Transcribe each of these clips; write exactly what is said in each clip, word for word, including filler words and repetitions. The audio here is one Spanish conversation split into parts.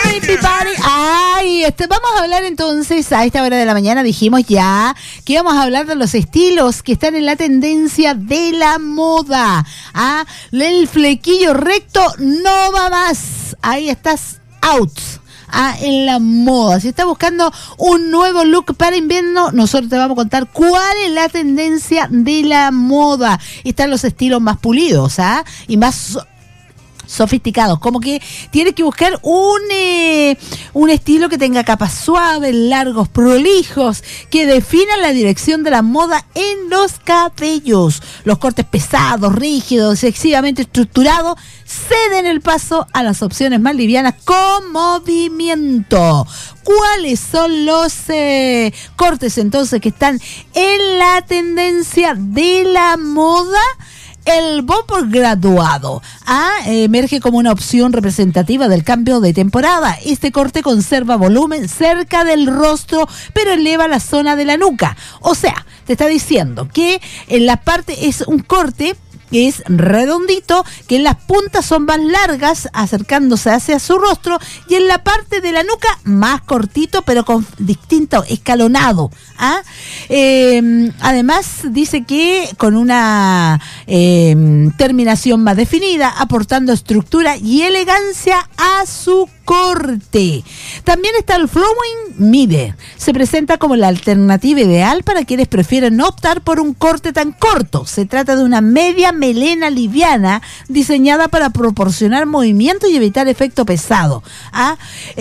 everybody. Ay, este, vamos a hablar entonces a esta hora de la mañana. Dijimos ya que íbamos a hablar de los estilos que están en la tendencia de la moda. Ah, el flequillo recto no va más. Ahí estás out. Ah, en la moda. Si estás buscando un nuevo look para invierno, nosotros te vamos a contar cuál es la tendencia de la moda. Están los estilos más pulidos, ¿ah? Y más so- sofisticados. Como que tienes que buscar un eh, un estilo que tenga capas suaves, largos, prolijos, que definan la dirección de la moda en los cabellos. Los cortes pesados, rígidos, excesivamente estructurados ceden el paso a las opciones más livianas con movimiento. ¿Cuáles son los eh, cortes entonces que están en la tendencia de la moda? El bomber graduado ah, emerge como una opción representativa del cambio de temporada. Este corte conserva volumen cerca del rostro, pero eleva la zona de la nuca. O sea, te está diciendo que en la parte es un corte que es redondito, que en las puntas son más largas, acercándose hacia su rostro, y en la parte de la nuca más cortito, pero con distinto escalonado. ¿Ah? Eh, además, dice que con una eh, terminación más definida, aportando estructura y elegancia a su corte. También está el flowing mide. Se presenta como la alternativa ideal para quienes prefieren no optar por un corte tan corto. Se trata de una media melena liviana diseñada para proporcionar movimiento y evitar efecto pesado. ¿Ah?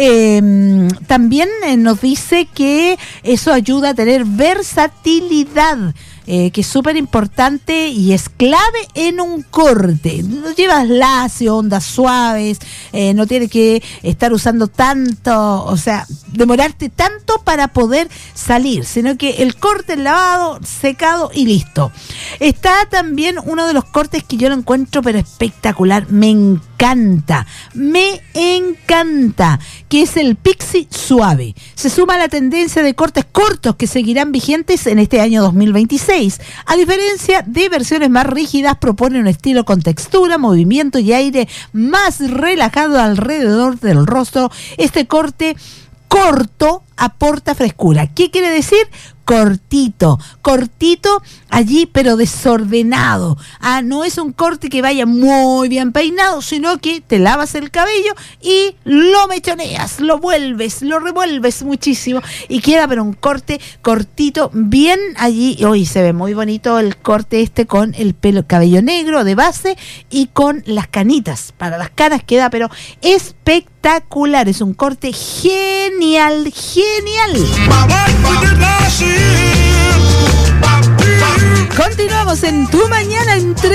Eh, también eh, nos dice que eso ayuda a tener versatilidad. Eh, que es súper importante y es clave en un corte. No llevas lacio, ondas suaves, eh, no tienes que estar usando tanto, o sea, demorarte tanto para poder salir, sino que el corte es lavado, secado y listo. Está también uno de los cortes que yo lo encuentro pero espectacular, me encanta, me encanta, que es el pixie suave. Se suma a la tendencia de cortes cortos que seguirán vigentes en este año dos mil veintiséis. A diferencia de versiones más rígidas, propone un estilo con textura, movimiento y aire más relajado alrededor del rostro. Este corte corto aporta frescura. ¿Qué quiere decir? Cortito, cortito allí, pero desordenado. Ah, no es un corte que vaya muy bien peinado, sino que te lavas el cabello y lo mechoneas, lo vuelves, lo revuelves muchísimo y queda pero un corte cortito, bien allí. Hoy se ve muy bonito el corte este con el pelo, cabello negro de base y con las canitas. Para las caras queda pero espectacular. Es un corte genial, genial. Continuamos en Tu Mañana en